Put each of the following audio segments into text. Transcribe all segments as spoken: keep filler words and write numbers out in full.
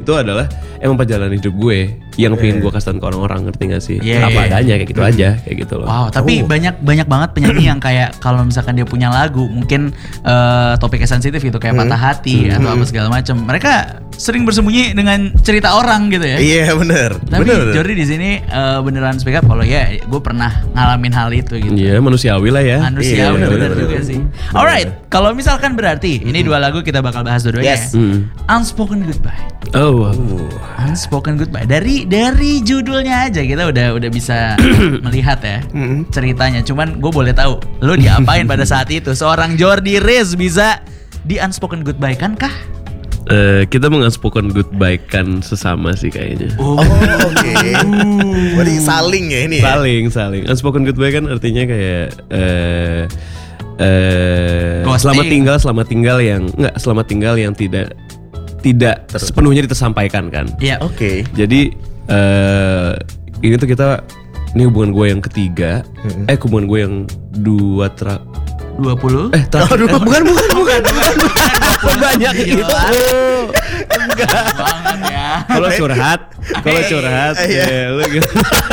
itu adalah emang perjalanan hidup gue yang yeah. pengen gue kasih ke orang-orang, ngerti gak sih? Yeah, apa yeah. adanya kayak gitu hmm. aja, kayak gitu loh. Wow, tapi oh. banyak banyak banget penyanyi yang kayak kalau misalkan dia punya lagu mungkin uh, topiknya sensitif gitu kayak hmm. patah hati hmm. atau apa segala macam. Mereka sering bersembunyi dengan cerita orang gitu ya. Iya yeah, benar. Tapi bener. Jordi di sini uh, beneran speak up kalau ya gue pernah ngalamin hal itu gitu. Iya yeah, manusiawi lah ya. Manusiawi yeah, bener juga sih. Bener. Alright, kalau misalkan berarti mm-hmm. ini dua lagu kita bakal bahas dua-duanya. Yes. Mm. Unspoken Goodbye. Oh, wow. Unspoken Goodbye. Dari dari judulnya aja kita udah udah bisa melihat ya mm-hmm. ceritanya. Cuman gue boleh tahu lo diapain pada saat itu? Seorang Jordi Riz bisa di Unspoken Goodbye kan kah? Uh, kita mengunspoken goodbye kan sesama sih kayaknya. Oh, oke. Okay. Berarti saling ya ini. Saling, ya? saling. Unspoken goodbye kan artinya kayak uh, uh, selamat tinggal, selamat tinggal yang enggak selamat tinggal yang tidak tidak Ter- sepenuhnya tersampaikan kan. Iya, oke. Okay. Jadi uh, ini tuh kita ini hubungan gue yang ketiga, mm-hmm. eh hubungan gue yang dua tra dua puluh Eh, terakhir. Oh, bukan, bukan, bukan, bukan, bukan, bukan. Banyak itu. Enggak. Banget ya. Kalau curhat, kalau curhat, ya lu gitu.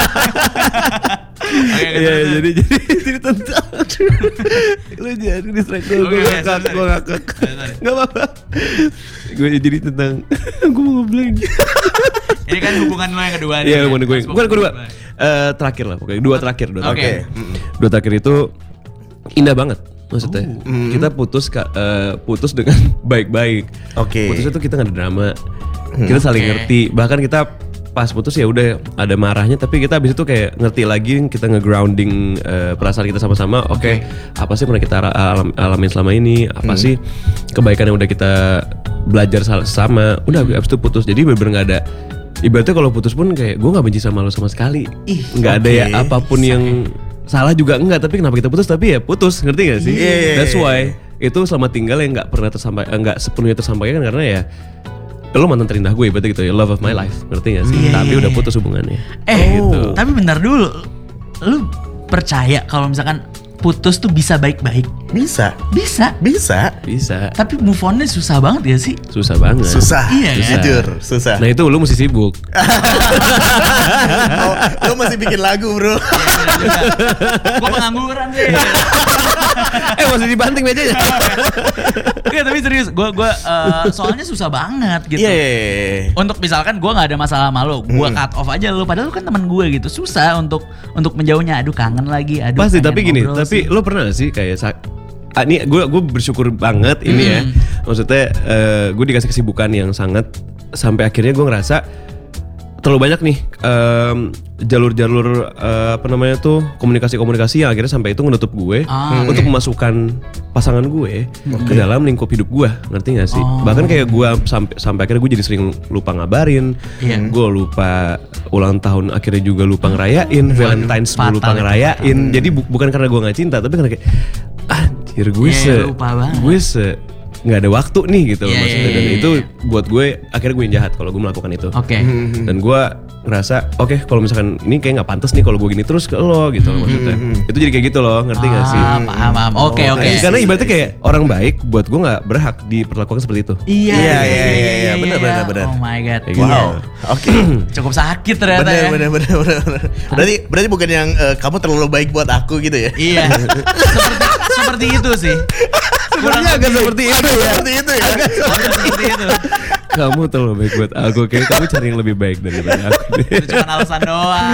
Iya, jadi jadi jadi tentang lu jadi distract gue, gue ngakak, gue ngakak. Enggak apa-apa. Gue jadi tentang gue mau ngeblank. Ini kan hubungan lo yang kedua nih. Iya, hubungan gue. Bukan kedua. Eh, terakhir lah pokoknya. Dua terakhir, dua terakhir. Dua terakhir itu indah banget. Maksudnya oh, mm. kita putus uh, putus dengan baik-baik. Oke. Okay. Putusnya tuh kita nggak ada drama, mm. kita saling okay. ngerti. Bahkan kita pas putus ya udah ada marahnya, tapi kita abis itu kayak ngerti lagi, kita nge-grounding uh, perasaan kita sama-sama. Oke, okay, okay. apa sih pernah kita alam, alamin selama ini? Apa mm. sih kebaikan yang udah kita belajar sama? Udah abis itu putus. Jadi bener-bener nggak ada. Ibaratnya kalau putus pun kayak gue nggak benci sama lo sama sekali. Nggak okay. ada ya apapun Say. yang salah juga enggak, tapi kenapa kita putus, tapi ya putus, ngerti gak sih? Yeah. That's why itu selamat tinggal yang nggak pernah tersampaikan, nggak sepenuhnya tersampaikan karena ya lo mantan terindah gue, berarti gitu ya, love of my life, ngerti gak sih? Yeah. Tapi udah putus hubungannya. Eh, gitu. Tapi bentar dulu, lo percaya kalau misalkan putus tuh bisa baik-baik? Bisa. Bisa. Bisa. Bisa. Tapi move on-nya susah banget ya sih? Susah banget. Susah. Iya susah. Jujur, susah. Nah itu lu mesti sibuk. Oh, lu masih bikin lagu, bro. Gue pengangguran sih. Eh masih dibanting mejanya. Oke, tapi serius, gue gue uh, soalnya susah banget gitu. Iya. Yeah. Untuk misalkan gue nggak ada masalah sama lo, gue hmm. cut off aja lo. Padahal lo kan teman gue gitu. Susah untuk untuk menjauhnya. Aduh kangen lagi. Aduh. Pasti tapi gini, tapi sih. Lo pernah gak sih kayak sak- ah, ini gue gue bersyukur banget ini hmm. ya. Maksudnya uh, gue dikasih kesibukan yang sangat sampai akhirnya gue ngerasa terlalu banyak nih um, jalur-jalur uh, apa namanya tuh komunikasi-komunikasi yang akhirnya sampai itu menutup gue ah, untuk okay. memasukkan pasangan gue okay. ke dalam lingkup hidup gue, ngerti gak sih? Oh. Bahkan kayak gue sampai sampai akhirnya gue jadi sering lupa ngabarin, yeah. gue lupa ulang tahun akhirnya juga lupa ngerayain, Valentine's gue lupa ngerayain. Hmm. Jadi bu- bukan karena gue nggak cinta, tapi karena kayak anjir gue yeah, se, gue se nggak ada waktu nih gitu loh yeah, maksudnya dan yeah, itu yeah. buat gue akhirnya gue yang jahat kalau gue melakukan itu. Oke. Okay. Dan gue ngerasa oke okay, kalau misalkan ini kayak nggak pantas nih kalau gue gini terus ke lo gitu loh maksudnya. Mm-hmm. Itu jadi kayak gitu loh, ngerti nggak ah, sih? Paham paham. Oke oke. Karena ibaratnya kayak orang baik buat gue nggak berhak diperlakukan seperti itu. Iya iya iya iya benar benar benar. Oh my god. Wow. Oke. Okay. Cukup sakit ternyata bener, ya. Benar benar benar benar. Berarti berarti bukan yang uh, kamu terlalu baik buat aku gitu ya? Iya. seperti seperti itu sih. Kurang agak seperti itu ya. Seperti itu ya. Agak seperti itu. Kamu terlalu baik buat aku, kayak kamu cari yang lebih baik daripada aku. Itu cuma alasan doang.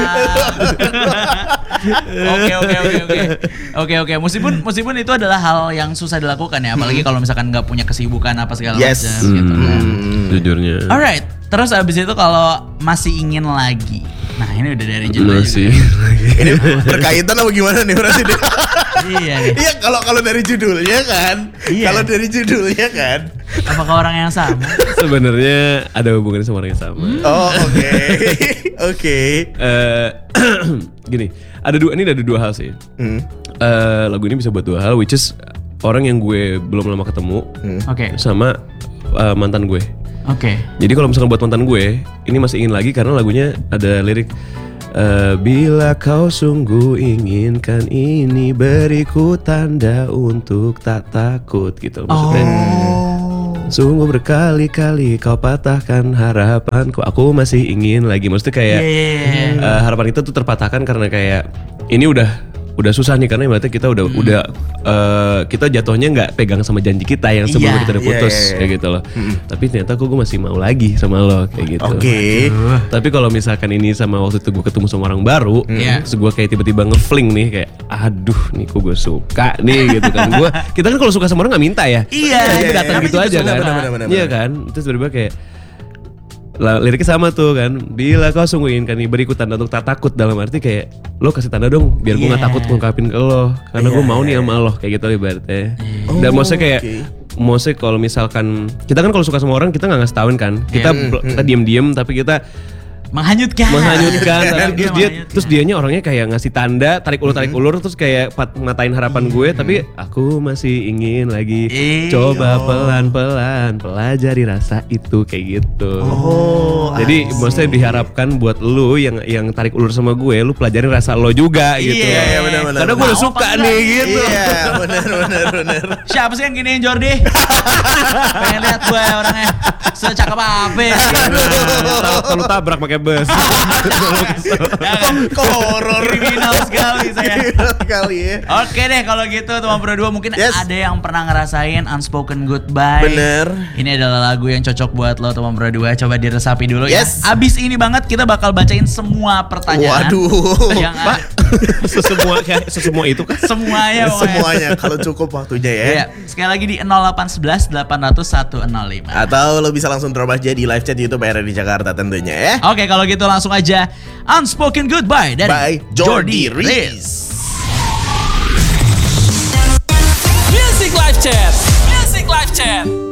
Oke oke oke oke. Oke oke. Meskipun meskipun itu adalah hal yang susah dilakukan ya, apalagi kalau misalkan nggak punya kesibukan apa segala yes. macam gitu kan. Hmm, jujurnya. Alright. Terus abis itu kalau masih ingin lagi. Nah ini udah dari judulnya masih juga. Ini berkaitan apa gimana nih berarti? Iya nih. Iya kalau kalau dari judulnya kan. Iya. Kalau dari judulnya kan. Apakah orang yang sama? Sebenarnya ada hubungannya sama orang yang sama. Hmm. Oh oke okay. oke. Okay. Uh, gini, ada dua ini ada dua hal sih. Hmm. Uh, lagu ini bisa buat dua hal, which is orang yang gue belum lama ketemu, hmm. okay. sama uh, mantan gue. Oke. Okay. Jadi kalau misalkan buat mantan gue, ini masih ingin lagi karena lagunya ada lirik uh, bila kau sungguh inginkan ini, beriku tanda untuk tak takut gitu. Maksudnya oh. Sungguh berkali-kali kau patahkan harapanku. Aku masih ingin lagi. Maksudnya kayak Yeah. uh, harapan kita tuh terpatahkan karena kayak ini udah udah susah nih karena berarti kita udah Hmm. udah uh, kita jatuhnya nggak pegang sama janji kita yang sebelum Iya. kita udah Iya, putus iya, iya. kayak gitu loh. Tapi ternyata kok gue masih mau lagi sama lo kayak gitu. Oke. Tapi kalau misalkan ini sama waktu itu gue ketemu sama orang baru, Iya. terus gue kayak tiba-tiba ngefling nih kayak, aduh nih kok gue suka nih gitu kan. Gue kita kan kalau suka sama orang nggak minta ya. Iya, Kita iya, datang iya. gitu Kami aja juga suka, kan. benar-benar, Iya kan. Terus tiba-tiba kayak lah, liriknya sama tuh kan. Bila kau sungguh inginkan nih beriku tanda untuk tak takut, dalam arti kayak lo kasih tanda dong biar gue nggak Iya. takut ngungkapin ke lo karena gue mau nih sama lo kayak gitu ibaratnya. Dan maksudnya kayak oke. maksudnya kalau misalkan kita kan kalau suka sama orang kita nggak ngasih tauin kan. Kita kita diem-diem tapi kita Menghanyutkan. menghanyutkan tapi Iya, terus dia menghanyutkan. terus dianya orangnya kayak ngasih tanda tarik ulur tarik ulur terus kayak pat, ngatain harapan gue tapi aku masih ingin lagi Ih, coba pelan-pelan pelajari rasa itu kayak gitu. Oh, Jadi maksudnya diharapkan buat lu yang yang tarik ulur sama gue lu pelajarin rasa lo juga gitu. Iya, iya, benar-benar. Karena gue udah Mau suka apa nih enggak? gitu. Iya, benar benar benar. Siapa sih yang giniin Jordi? Pengen lihat gue orangnya secakep apa ya? Kalau tabrak pakai bus. Kok horor Kriminal sekali saya. kali ya. Oke deh kalau gitu teman Pro dua mungkin Yes. ada yang pernah ngerasain Unspoken Goodbye. Bener. Ini adalah lagu yang cocok buat lo teman Pro dua. Coba diresapi dulu Yes. ya. Abis ini banget kita bakal bacain semua pertanyaan. Waduh. Yang Pak, ada. sesemua kayak sesemua itu kan. Semuanya pokoknya. Semuanya kalau cukup waktunya ya. Iya, sekali lagi di nol delapan satu satu delapan nol nol satu nol lima. Atau lo bisa langsung drop aja di live chat YouTube R R di Jakarta tentunya ya. Oke, kalau gitu langsung aja Unspoken Goodbye dari By Jordi Jordi Riz. Riz. Music Live Chat. Music Live Chat.